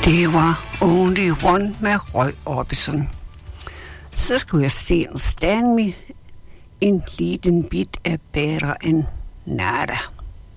Det var Only One med Roy Orbison. Så skulle jeg se Stanley, en liten bit af bedre end nada.